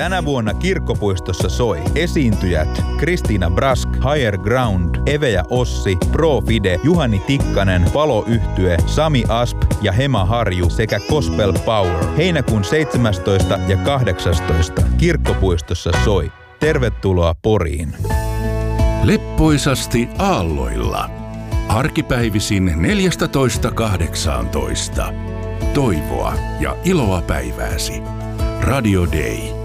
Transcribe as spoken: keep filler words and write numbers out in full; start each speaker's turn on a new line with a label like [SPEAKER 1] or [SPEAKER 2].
[SPEAKER 1] Tänä vuonna Kirkkopuistossa soi esiintyjät Kristiina Brask, Higher Ground, Eve ja Ossi, Pro Fide, Juhani Tikkanen, Palo-yhtye, Sami Asp ja Hema Harju sekä Gospel Power. Heinäkuun seitsemästoista ja kahdeksastoista Kirkkopuistossa soi. Tervetuloa Poriin.
[SPEAKER 2] Leppoisasti aalloilla. Arkipäivisin neljätoista kahdeksantoista. Toivoa ja iloa päivääsi. Radio Day.